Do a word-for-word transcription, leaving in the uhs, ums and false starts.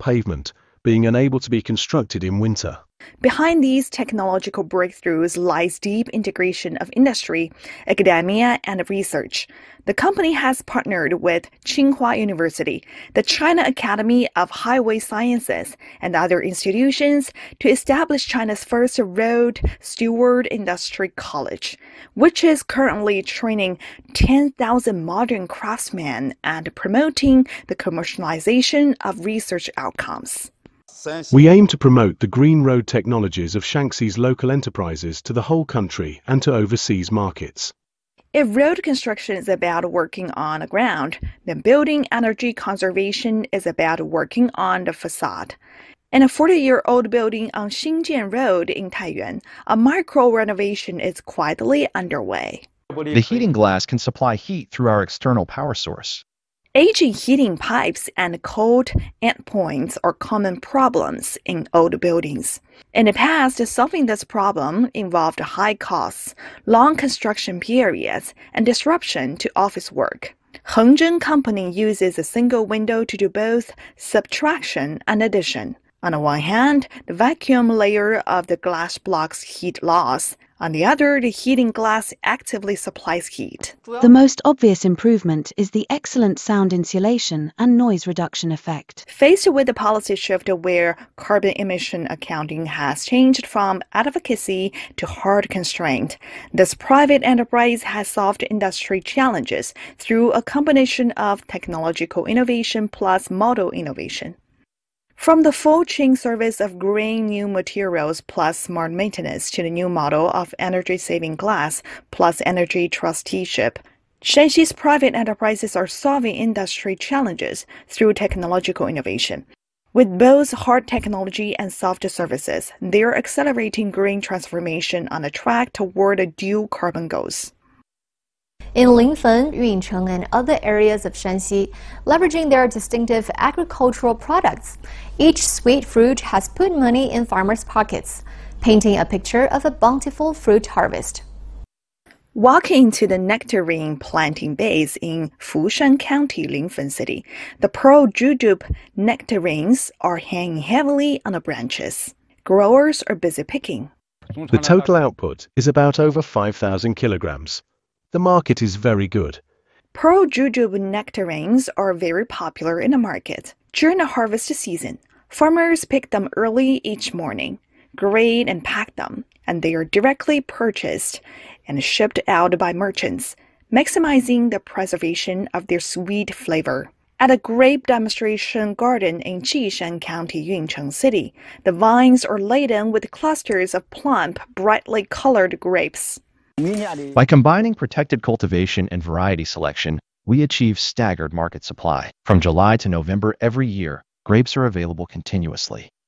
pavement, being unable to be constructed in winter. Behind these technological breakthroughs lies deep integration of industry, academia, and research. The company has partnered with Tsinghua University, the China Academy of Highway Sciences, and other institutions to establish China's first road steward industry college, which is currently training ten thousand modern craftsmen and promoting the commercialization of research outcomes. We aim to promote the green road technologies of Shaanxi's local enterprises to the whole country and to overseas markets. If road construction is about working on the ground, then building energy conservation is about working on the facade. In a forty-year-old building on Xinjian Road in Taiyuan, a micro-renovation is quietly underway. The heating glass can supply heat through our external power source. Aging heating pipes and cold endpoints are common problems in old buildings. In the past, solving this problem involved high costs, long construction periods, and disruption to office work. Hengzhen Company uses a single window to do both subtraction and addition. On the one hand, the vacuum layer of the glass blocks heat loss. On the other, the heating glass actively supplies heat. The most obvious improvement is the excellent sound insulation and noise reduction effect. Faced with the policy shift where carbon emission accounting has changed from advocacy to hard constraint, this private enterprise has solved industry challenges through a combination of technological innovation plus model innovation. From the full chain service of green new materials plus smart maintenance to the new model of energy-saving glass plus energy trusteeship, Shaanxi's private enterprises are solving industry challenges through technological innovation. With both hard technology and soft services, they are accelerating green transformation on a track toward the dual carbon goals. In Linfen, Yuncheng, and other areas of Shanxi, leveraging their distinctive agricultural products, each sweet fruit has put money in farmers' pockets, painting a picture of a bountiful fruit harvest. Walking into the nectarine planting base in Fushan County, Linfen City, the pearl jujube nectarines are hanging heavily on the branches. Growers are busy picking. The total output is about over five thousand kilograms. The market is very good. Pearl jujube nectarines are very popular in the market. During the harvest season, farmers pick them early each morning, grade and pack them, and they are directly purchased and shipped out by merchants, maximizing the preservation of their sweet flavor. At a grape demonstration garden in Jishan County, Yuncheng City, the vines are laden with clusters of plump, brightly colored grapes. By combining protected cultivation and variety selection, we achieve staggered market supply. From July to November every year, grapes are available continuously.